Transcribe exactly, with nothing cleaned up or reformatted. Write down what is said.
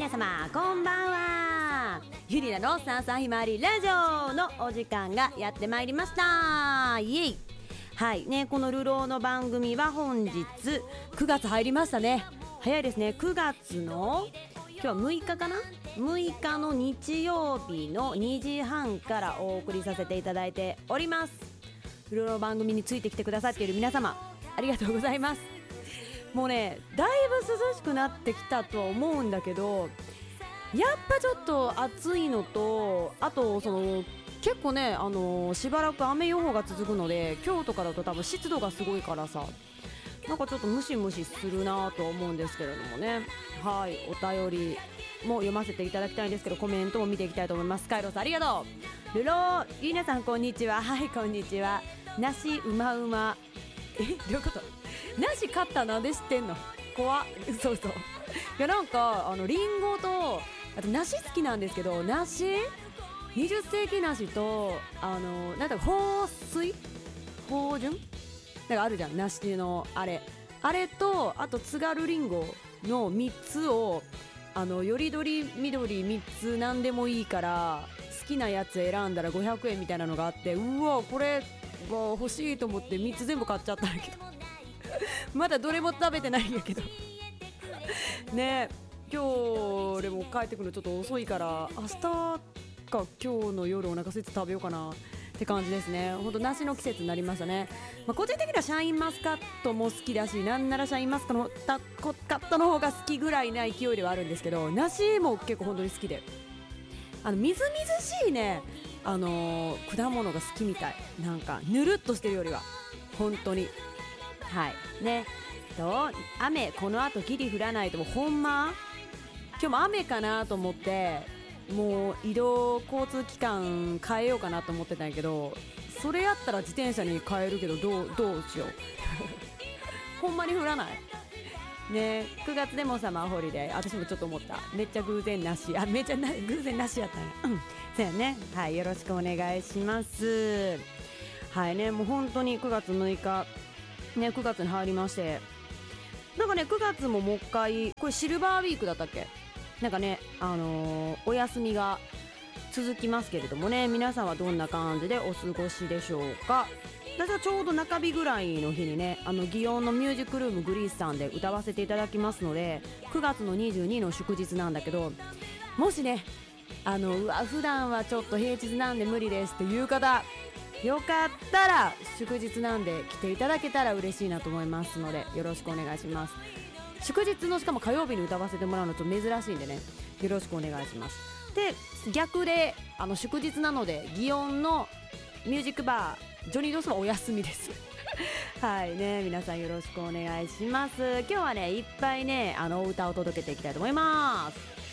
皆様こんばんは。ゆりなのさんさんひまわりラジオのお時間がやってまいりました。イエイ。はいね、この流浪の番組は本日くがつ入りましたね。早いですね。くがつの今日はむいかかな、むいかの日曜日のにじはんからお送りさせていただいております。流浪の番組についてきてくださっている皆様ありがとうございます。もうね、だいぶ涼しくなってきたとは思うんだけど、やっぱちょっと暑いのと、あとその結構ね、あのー、しばらく雨予報が続くので、今日とかだと多分湿度がすごいからさ、なんかちょっとムシムシするなと思うんですけれどもね。はい、お便りも読ませていただきたいんですけど、コメントも見ていきたいと思います。カイロさんありがとう。ルローリーナさんこんにちは。はい、こんにちは。梨うまうま。え、どういうこと？梨買ったなんで知ってんの？怖っ。そうそう。いや、なんかあのリンゴとあと梨好きなんですけど、梨にじゅっせいき梨とあのなんだか豊水豊潤なんかあるじゃん、梨のあれあれと、あと津軽りんごのみっつをあのよりどりみどりみっつなんでもいいから好きなやつ選んだらごひゃくえんみたいなのがあって、うわこれわ欲しいと思ってみっつ全部買っちゃったんだけどまだどれも食べてないんやけどね。今日でも帰ってくるのちょっと遅いから明日か今日の夜お腹空いて食べようかなって感じですね。ほんと梨の季節になりましたね。まあ、個人的にはシャインマスカットも好きだし、なんならシャインマスカットの方が好きぐらいな勢いではあるんですけど、梨も結構本当に好きで、あのみずみずしいね、あのー、果物が好きみたい。なんかぬるっとしてるよりは本当にはいね。と雨この後ギリ降らないともほんま今日も雨かなと思ってもう移動交通機関変えようかなと思ってたんやけど、それやったら自転車に変えるけどどうどうしようほんまに降らないね。くがつでもサマーホリデー、私もちょっと思った。めっちゃ偶然なし、あめっちゃな偶然なしやったんや、うん、そうやね。はい、よろしくお願いします。はいね、もう本当にくがつむいかね、くがつに入りまして、なんかねくがつももう一回これシルバーウィークだったっけ、なんかね、あのー、お休みが続きますけれどもね、皆さんはどんな感じでお過ごしでしょうか。私はちょうど中日ぐらいの日にね、あの祇園のミュージックルームグリースさんで歌わせていただきますので、くがつのにじゅうにの祝日なんだけど、もしねあのうわ普段はちょっと平日なんで無理ですっていう方、よかったら祝日なんで来ていただけたら嬉しいなと思いますので、よろしくお願いします。祝日のしかも火曜日に歌わせてもらうのちょっと珍しいんでね、よろしくお願いします。で逆であの祝日なので祇園のミュージックバージョニードスはお休みですはいね、皆さんよろしくお願いします。今日はねいっぱいねあのお歌を届けていきたいと思います。